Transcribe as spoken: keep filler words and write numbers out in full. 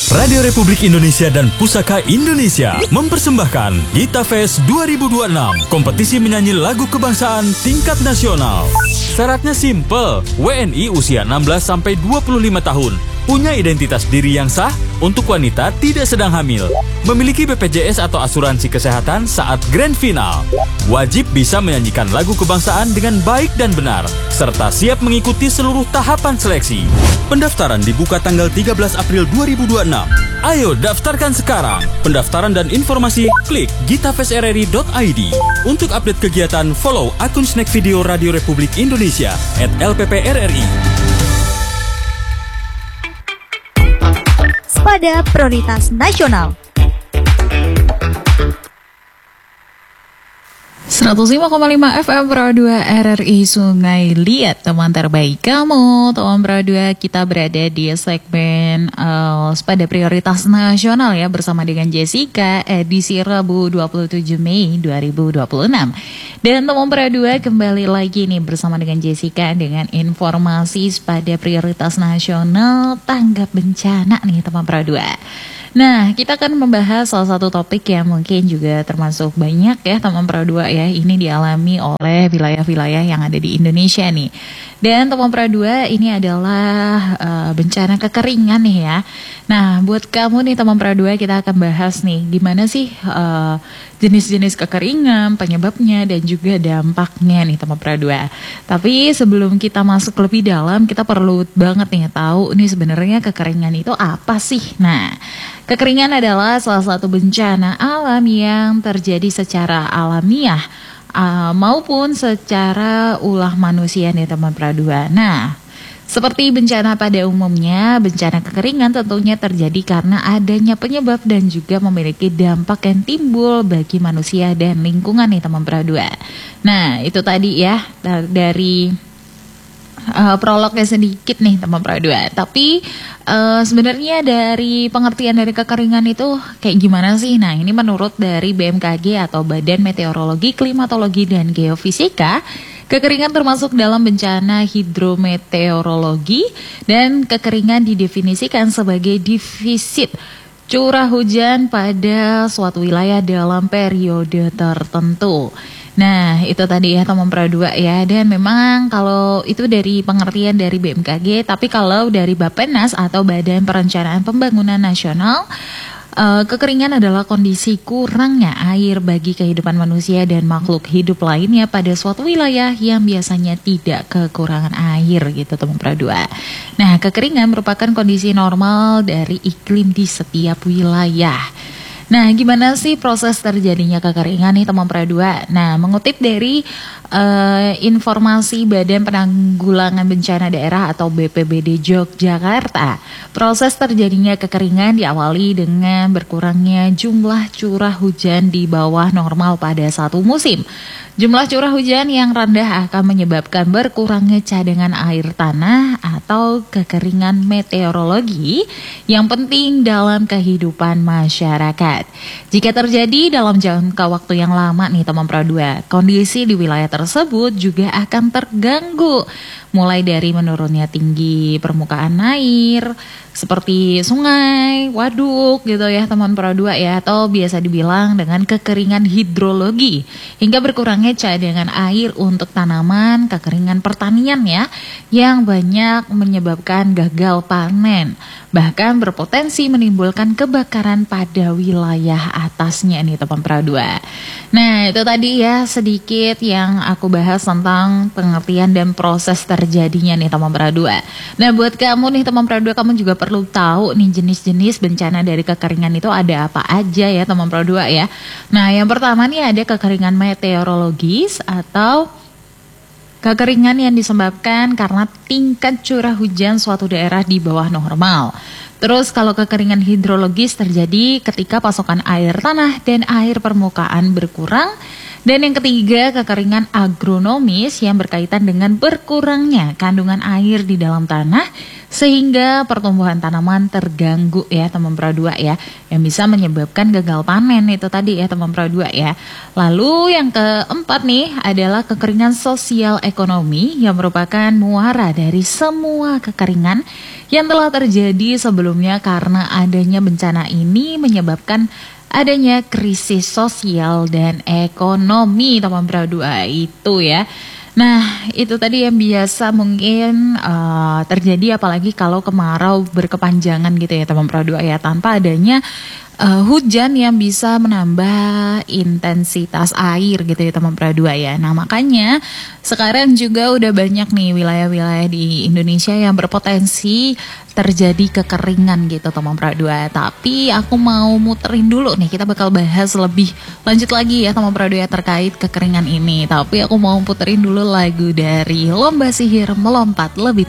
Radio Republik Indonesia dan Pusaka Indonesia mempersembahkan Gita Fest dua ribu dua puluh enam, kompetisi menyanyi lagu kebangsaan tingkat nasional. Syaratnya simple, W N I usia enam belas sampai dua puluh lima tahun, punya identitas diri yang sah, untuk wanita tidak sedang hamil, memiliki B P J S atau asuransi kesehatan saat grand final, wajib bisa menyanyikan lagu kebangsaan dengan baik dan benar, serta siap mengikuti seluruh tahapan seleksi. Pendaftaran dibuka tanggal tiga belas April dua ribu dua puluh enam. Ayo daftarkan sekarang. Pendaftaran dan informasi klik gitafestrri dot i d. Untuk update kegiatan, follow akun Snack Video Radio Republik Indonesia at L P P R R I. Pada prioritas nasional. seratus lima koma lima F M Pro dua R R I Sungai Liat, teman terbaik kamu. Teman Pro dua, kita berada di segmen uh, pada prioritas nasional ya, bersama dengan Jessica, edisi Rabu dua puluh tujuh Mei dua ribu dua puluh enam. Dan teman Pro dua kembali lagi nih bersama dengan Jessica dengan informasi pada prioritas nasional tanggap bencana nih teman Pro dua. Nah, kita akan membahas salah satu topik yang mungkin juga termasuk banyak ya teman Pro dua ya. Ini dialami oleh wilayah-wilayah yang ada di Indonesia nih. Dan teman Pro dua, ini adalah uh, bencana kekeringan nih ya. Nah, buat kamu nih teman Pro dua, kita akan bahas nih gimana sih uh, jenis-jenis kekeringan, penyebabnya dan juga dampaknya nih teman Pro dua. Tapi sebelum kita masuk lebih dalam, kita perlu banget nih tahu nih sebenarnya kekeringan itu apa sih. Nah, kekeringan adalah salah satu bencana alam yang terjadi secara alamiah uh, maupun secara ulah manusia nih teman Pro dua. Nah, seperti bencana pada umumnya, bencana kekeringan tentunya terjadi karena adanya penyebab dan juga memiliki dampak yang timbul bagi manusia dan lingkungan nih teman Pro dua. Nah, itu tadi ya dari Uh, prolognya sedikit nih teman Pro dua. Tapi uh, sebenarnya dari pengertian dari kekeringan itu kayak gimana sih? Nah, ini menurut dari B M K G atau Badan Meteorologi, Klimatologi dan Geofisika, kekeringan termasuk dalam bencana hidrometeorologi dan kekeringan didefinisikan sebagai defisit curah hujan pada suatu wilayah dalam periode tertentu. Nah, itu tadi ya teman Pro dua ya. Dan memang kalau itu dari pengertian dari B M K G, tapi kalau dari Bappenas atau Badan Perencanaan Pembangunan Nasional, uh, kekeringan adalah kondisi kurangnya air bagi kehidupan manusia dan makhluk hidup lainnya pada suatu wilayah yang biasanya tidak kekurangan air gitu teman Pro dua. Nah, kekeringan merupakan kondisi normal dari iklim di setiap wilayah. Nah, gimana sih proses terjadinya kekeringan nih teman Pro dua? Nah, mengutip dari uh, informasi Badan Penanggulangan Bencana Daerah atau B P B D Yogyakarta, proses terjadinya kekeringan diawali dengan berkurangnya jumlah curah hujan di bawah normal pada satu musim. Jumlah curah hujan yang rendah akan menyebabkan berkurangnya cadangan air tanah atau kekeringan meteorologi yang penting dalam kehidupan masyarakat. Jika terjadi dalam jangka waktu yang lama nih teman Pro dua, kondisi di wilayah tersebut juga akan terganggu, mulai dari menurunnya tinggi permukaan air seperti sungai, waduk gitu ya teman Pro dua ya, atau biasa dibilang dengan kekeringan hidrologi, hingga berkurangnya cadangan air untuk tanaman, kekeringan pertanian ya, yang banyak menyebabkan gagal panen, bahkan berpotensi menimbulkan kebakaran pada wilayah atasnya nih teman Pro dua. Nah, itu tadi ya sedikit yang aku bahas tentang pengertian dan proses terjadinya nih teman Pro dua. Nah, buat kamu nih teman Pro dua, kamu juga perlu tahu nih jenis-jenis bencana dari kekeringan itu ada apa aja ya teman Pro dua ya. Nah, yang pertama nih ada kekeringan meteorologis atau kekeringan yang disebabkan karena tingkat curah hujan suatu daerah di bawah normal. Terus kalau kekeringan hidrologis terjadi ketika pasokan air tanah dan air permukaan berkurang Dan yang ketiga, kekeringan agronomis yang berkaitan dengan berkurangnya kandungan air di dalam tanah sehingga pertumbuhan tanaman terganggu ya teman Pro dua ya, yang bisa menyebabkan gagal panen itu tadi ya teman Pro dua ya. Lalu yang keempat nih adalah kekeringan sosial ekonomi yang merupakan muara dari semua kekeringan yang telah terjadi sebelumnya karena adanya bencana ini menyebabkan adanya krisis sosial dan ekonomi teman Pro dua itu ya. Nah itu tadi yang biasa mungkin uh, terjadi apalagi kalau kemarau berkepanjangan gitu ya teman Pro dua ya, tanpa adanya uh, hujan yang bisa menambah intensitas air gitu ya teman Pro dua ya. Nah makanya sekarang juga udah banyak nih wilayah-wilayah di Indonesia yang berpotensi terjadi kekeringan gitu teman Pro dua. Tapi aku mau muterin dulu nih, kita bakal bahas lebih lanjut lagi ya teman Pro dua terkait kekeringan ini. Tapi aku mau puterin dulu lagu dari Lomba Sihir Melompat Lebih